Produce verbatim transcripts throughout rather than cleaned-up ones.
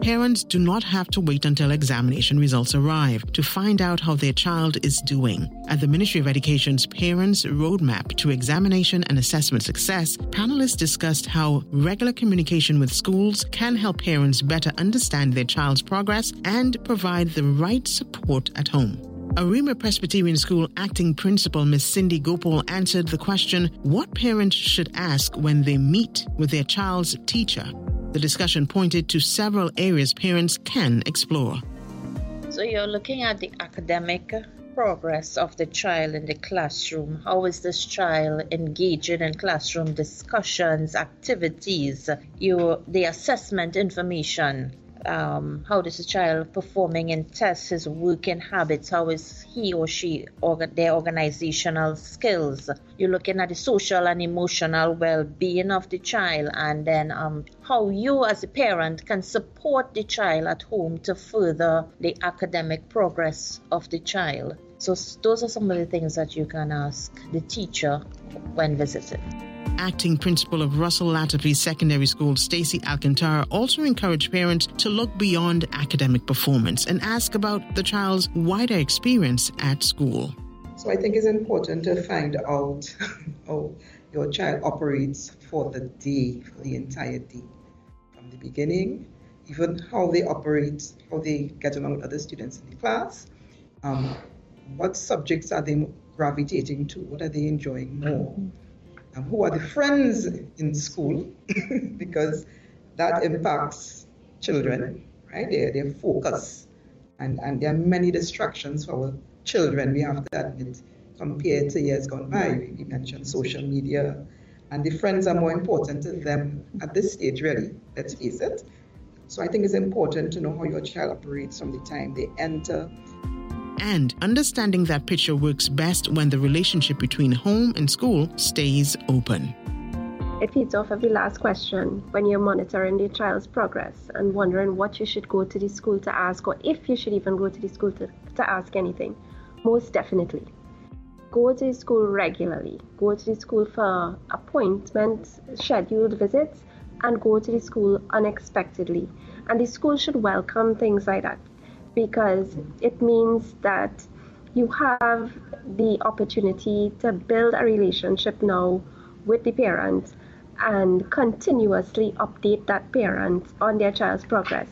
Parents do not have to wait until examination results arrive to find out how their child is doing. At the Ministry of Education's Parents Roadmap to Examination and Assessment Success, panelists discussed how regular communication with schools can help parents better understand their child's progress and provide the right support at home. Arima Presbyterian School acting principal Miz Cindy Gopal answered the question, what parents should ask when they meet with their child's teacher. The discussion pointed to several areas parents can explore. So you're looking at the academic progress of the child in the classroom. How is this child engaging in classroom discussions, activities, you, the assessment information? Um, how is the child performing in tests, his working habits, how is he or she, or their organizational skills. You're looking at the social and emotional well-being of the child, and then um, how you as a parent can support the child at home to further the academic progress of the child. So those are some of the things that you can ask the teacher when visiting. Acting principal of Russell Latterby Secondary School, Stacey Alcantara, also encouraged parents to look beyond academic performance and ask about the child's wider experience at school. So I think it's important to find out how your child operates for the day, for the entire day, from the beginning, even how they operate, how they get along with other students in the class, um, what subjects are they gravitating to, what are they enjoying more. Um, who are the friends in school, because that impacts children, right? Their, their focus. And, and there are many distractions for our children, we have to admit, compared to years gone by. We mentioned social media, and the friends are more important to them at this stage, really, let's face it. So I think it's important to know how your child operates from the time they enter. And understanding that picture works best when the relationship between home and school stays open. It feeds off of the last question when you're monitoring your child's progress and wondering what you should go to the school to ask, or if you should even go to the school to, to ask anything. Most definitely. Go to the school regularly. Go to the school for appointments, scheduled visits, and go to the school unexpectedly. And the school should welcome things like that, because it means that you have the opportunity to build a relationship now with the parent and continuously update that parent on their child's progress.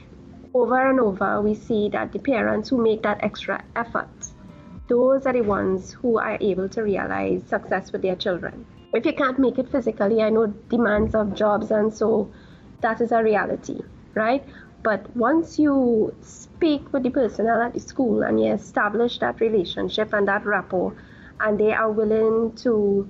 Over and over, we see that the parents who make that extra effort, those are the ones who are able to realize success with their children. If you can't make it physically, I know demands of jobs, and so that is a reality, right? But once you speak with the personnel at the school and you establish that relationship and that rapport, and they are willing to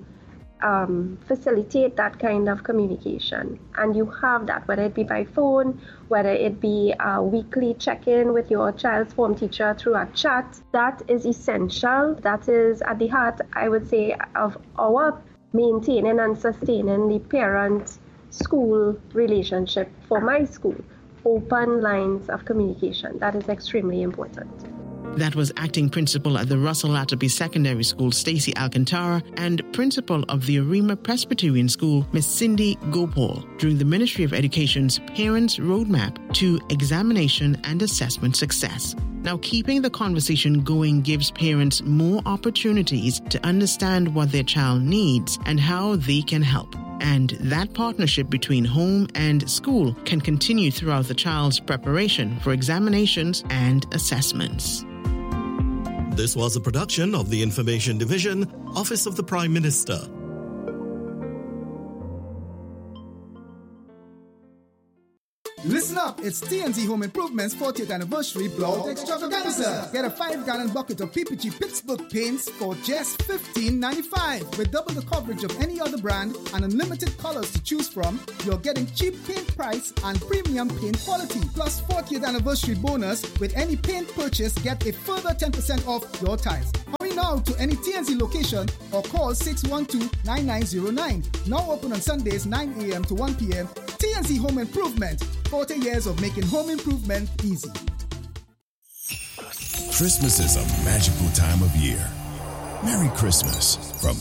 um, facilitate that kind of communication, and you have that, whether it be by phone, whether it be a weekly check-in with your child's form teacher through a chat, that is essential. That is at the heart, I would say, of our maintaining and sustaining the parent-school relationship for my school. Open lines of communication. That is extremely important. That was acting principal at the Russell Latterby Secondary School, Stacey Alcantara, and principal of the Arima Presbyterian School, Miz Cindy Gopal, during the Ministry of Education's Parents Roadmap to Examination and Assessment Success. Now, keeping the conversation going gives parents more opportunities to understand what their child needs and how they can help. And that partnership between home and school can continue throughout the child's preparation for examinations and assessments. This was a production of the Information Division, Office of the Prime Minister. Listen up, it's T N Z Home Improvement's fortieth Anniversary Blowout Extravaganza. Get a five gallon bucket of P P G Pittsburgh paints for just fifteen ninety-five. With double the coverage of any other brand and unlimited colors to choose from, you're getting cheap paint price and premium paint quality. Plus fortieth Anniversary bonus, with any paint purchase, get a further ten percent off your tiles. Hurry now to any T N Z location or call six one two, nine nine zero nine. Now open on Sundays nine a.m. to one p.m. T N Z Home Improvement. forty years of making home improvement easy. Christmas is a magical time of year. Merry Christmas from